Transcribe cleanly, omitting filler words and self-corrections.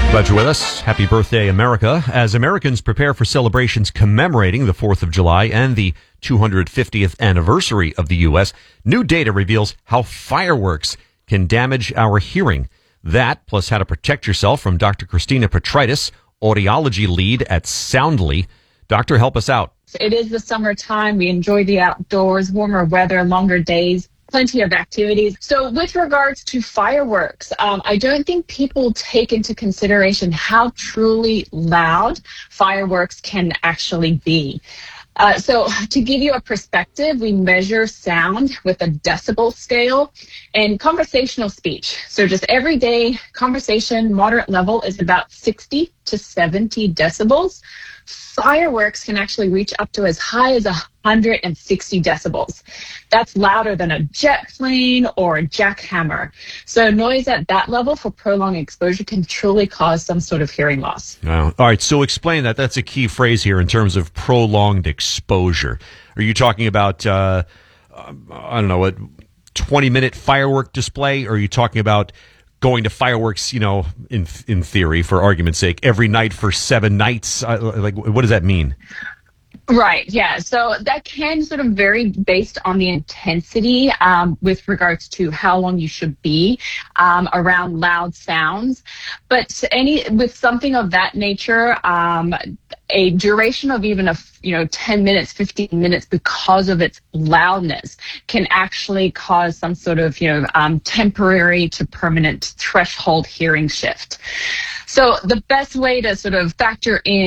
Glad you're with us. Happy birthday, America. As Americans prepare for celebrations commemorating the 4th of July and the 250th anniversary of the U.S., new data reveals how fireworks can damage our hearing. That, plus how to protect yourself, from Dr. Christina Petritis, audiology lead at Soundly. Doctor, help us out. It is the summertime. We enjoy the outdoors, warmer weather, longer days, plenty of activities. So with regards to fireworks, I don't think people take into consideration how truly loud fireworks can actually be. So to give you a perspective, we measure sound with a decibel scale and conversational speech. So just everyday conversation, moderate level, is about 60 to 70 decibels. Fireworks can actually reach up to as high as 160 decibels. That's louder than a jet plane or a jackhammer. So noise at that level for prolonged exposure can truly cause some sort of hearing loss. Wow. All right, so explain that. That's a key phrase here in terms of prolonged exposure. Are you talking about, I don't know, a 20-minute firework display? Or are you talking about going to fireworks, you know, in theory, for argument's sake, every night for 7 nights? Like, what does that mean? Right, yeah. So that can sort of vary based on the intensity with regards to how long you should be around loud sounds. But with something of that nature, a duration of even 10 minutes, 15 minutes, because of its loudness, can actually cause some sort of, temporary to permanent threshold hearing shift. So the best way to sort of factor in